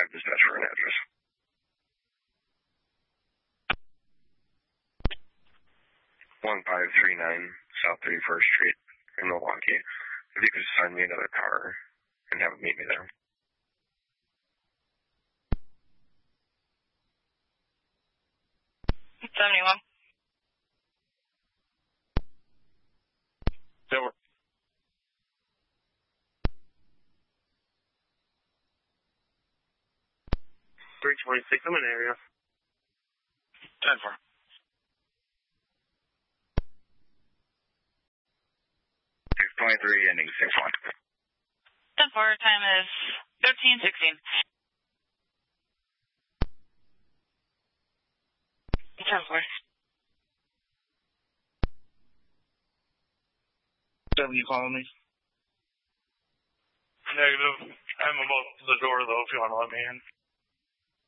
dispatch for an address. 1539 South 31st Street in Milwaukee. If you could assign me another car and have it meet me there. It's 71. Over. 326, I'm in the area. 10-4. 623, ending 61. 10-4, time is 13:16. 10-4. You calling me? Negative. I'm about to the door, though, if you want to let me in.